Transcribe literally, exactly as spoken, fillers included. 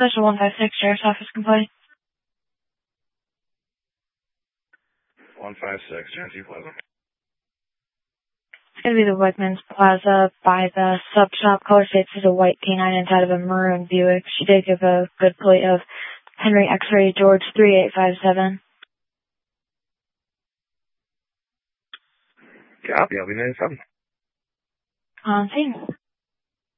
Special one five six, Sheriff's Office complaint. one five six, Genesee Plaza. It's going to be the Wegmans Plaza by the sub shop. Color states is a white canine inside of a maroon Buick. She did give a good plate of Henry X-ray George three eight five seven. Copy, I'll be ninety-seven. On scene.